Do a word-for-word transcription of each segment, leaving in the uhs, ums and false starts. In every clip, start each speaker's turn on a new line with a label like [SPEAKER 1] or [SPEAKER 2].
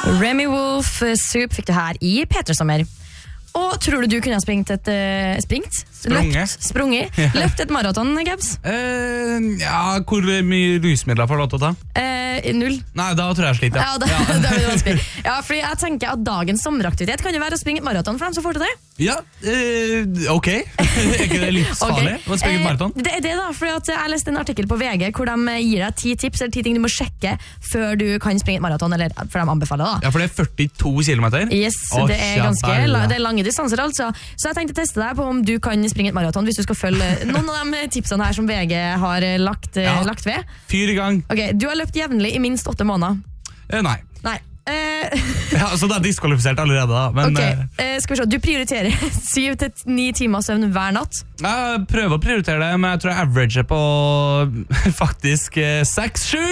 [SPEAKER 1] Remy Wolf, Soup fikk du her i Petersommer. Og tror du du kunne ha springt et uh, springt?
[SPEAKER 2] Sprunget.
[SPEAKER 1] Løpt, sprunget. Løpt et maraton, Gabs?
[SPEAKER 2] Uh, ja, hvor mye rusmidler får du lov til å ta?
[SPEAKER 1] Uh, null.
[SPEAKER 2] Nei, da tror jeg jeg sliter.
[SPEAKER 1] Ja, da, ja. da blir det vanskelig. Ja, fordi jeg tenker at dagens sommeraktivitet kan jo være å springe et maraton for dem som får til det.
[SPEAKER 2] Ja, uh, ok. Er ikke det livsfarlig okay. å springe et maraton?
[SPEAKER 1] Uh, det er det da, for jeg leste en artikkel på V G hvor de gir deg ti tips eller ti ting du må sjekke før du kan springe et maraton, eller for de anbefaler da.
[SPEAKER 2] Ja, for det er førtito kilometer?
[SPEAKER 1] Yes, oh, det er ganske det er lange distanser altså. Så jeg tenkte å teste deg på om du kan springe et maraton hvis du skal følge noen av de tipsene her som V G har lagt, ja. lagt ved.
[SPEAKER 2] Fyr i gang.
[SPEAKER 1] Ok, du har løpt jevnlig i minst åtte måneder.
[SPEAKER 2] Eh, nei.
[SPEAKER 1] Nei. Eh.
[SPEAKER 2] Ja, så det er diskvalifisert allerede da. Men,
[SPEAKER 1] ok, eh, skal vi se. Du prioriterer syv til ni timer søvn hver natt.
[SPEAKER 2] Jeg prøver å prioritere det, men jeg tror jeg averager på faktisk seks sju.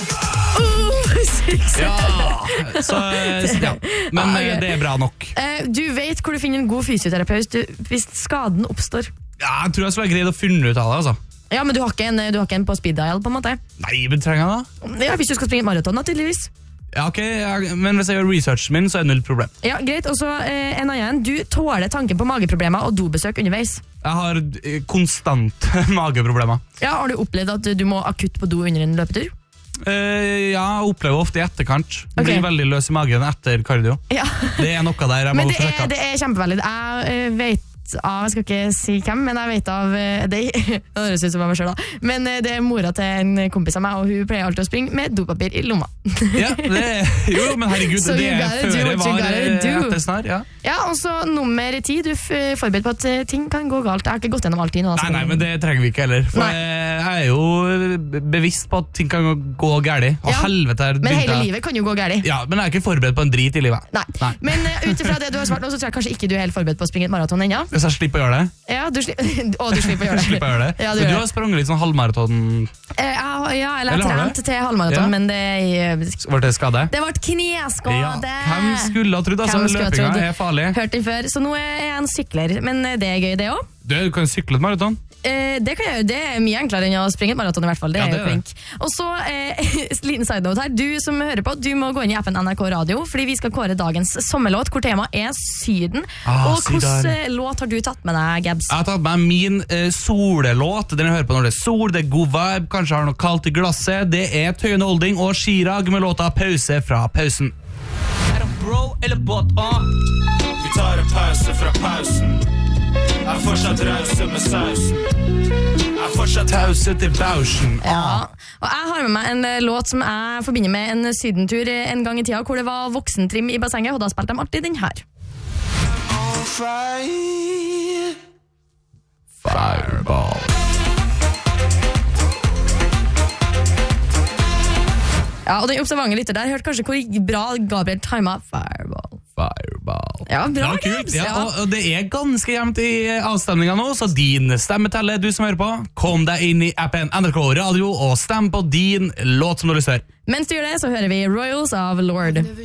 [SPEAKER 1] Uh,
[SPEAKER 2] ja, så, ja. Men ah, okay. det er bra nok.
[SPEAKER 1] Eh, du vet hvor du finner en god fysioterapeut du, hvis skaden oppstår.
[SPEAKER 2] Ja, jeg tror jeg skulle ha greid å finne ut av det, altså.
[SPEAKER 1] Ja, men du har ikke en, du har ikke en på speed dial, på en måte?
[SPEAKER 2] Nei, men trenger jeg da?
[SPEAKER 1] Ja, hvis du skal springe et maraton, naturligvis.
[SPEAKER 2] Ja, ok, ja, men hvis jeg gjør researchen min, så er det null problem.
[SPEAKER 1] Ja, greit, og så eh, en annen. Du tåler tanken på mageproblemer og dobesøk underveis.
[SPEAKER 2] Jeg har eh, konstant mageproblemer.
[SPEAKER 1] Ja, har du opplevd at du må akutt på do under en løpetur?
[SPEAKER 2] Uh, ja, jeg opplever ofte i etterkant.
[SPEAKER 1] Okay.
[SPEAKER 2] Blir veldig løs i magen etter kardio.
[SPEAKER 1] Ja.
[SPEAKER 2] Det er noe der jeg må
[SPEAKER 1] men det
[SPEAKER 2] forsøke.
[SPEAKER 1] Er, det er kjempeveldig. Jeg uh, vet av, jeg skal ikke si hvem, men jeg vet av uh, det, det høres ut som meg selv da. Men uh, det er mora til en kompis av meg, og hun pleier alltid å springe med dopapir i lomma. Ja, det,
[SPEAKER 2] jo, men herregud,
[SPEAKER 1] so
[SPEAKER 2] det er før var etter snar, ja.
[SPEAKER 1] Ja, og så nummer ti, du er forberedt på at ting kan gå galt. Jeg har ikke gått gjennom alltid nå.
[SPEAKER 2] Nei, nei, men det trenger vi ikke heller. For nei. Jeg er jo bevisst på at ting kan gå gærlig. Og ja, helvete er
[SPEAKER 1] men hele livet kan jo gå gærlig.
[SPEAKER 2] Ja, men jeg er ikke forberedt på en drit i livet.
[SPEAKER 1] Nei, nei. Men uh, utifra det du har svart nå, så tror jeg kanskje ikke du er helt forberedt på å springe et maraton ennå.
[SPEAKER 2] Hvis jeg slipper å gjøre det?
[SPEAKER 1] Ja, du, sli å, du slipper å gjøre det.
[SPEAKER 2] slipper å gjøre det. Ja, du, men du har sprunget litt sånn halvmaraton?
[SPEAKER 1] Uh, ja, ja, eller jeg har trent til halvmaraton, ja. Men det... Uh,
[SPEAKER 2] Var det skade?
[SPEAKER 1] Det ble kneskade.
[SPEAKER 2] Ja, hvem skulle ha trodd? Altså, løpinga er farlig.
[SPEAKER 1] Hørt den før, så nå er jeg en sykler, men det er gøy det også.
[SPEAKER 2] Du, du kan sykle et maraton?
[SPEAKER 1] Eh, det kan jeg jo, det er mye enklere enn å springe et maraton i hvert fall. Det ja, er jo klink. Og så, eh, liten side note her, du som hører på, du må gå inn i appen N R K Radio, fordi vi skal kåre dagens sommerlåt, hvor tema er Syden. Ah, og hvilken låt har du tatt med deg, Gabs?
[SPEAKER 2] Jeg har tatt med min eh, solelåt, den jeg hører på når det er sol, det er god vibe, kanskje har noe kaldt i glasset. Det er Tøyen Holding og Chirag med låta Pause fra pausen.
[SPEAKER 3] Er det bro eller bot, ah? Vi tar en pause fra pausen. Jeg er fortsatt rause med sausen. Jeg er fortsatt tause til bausen.
[SPEAKER 1] Ja, og jeg har med meg en låt som jeg forbinder med en sydentur en gang i tida, hvor det var voksentrim i bassenget, og da spilte de alltid den her.
[SPEAKER 2] Fireball.
[SPEAKER 1] Ja, og den observante lytter der hørte kanskje hvor bra Gabriel timet Fireball.
[SPEAKER 2] Fireball.
[SPEAKER 1] Ja, bra,
[SPEAKER 2] ja, kult. Ja, og, og det er ganske jevnt i avstemningen nå, så din stemme teller, du som hører på. Kom deg inn i appen N R K Radio og stem på din låt som du lyst til.
[SPEAKER 1] Mens du gjør det, så hører vi Royals av Lord.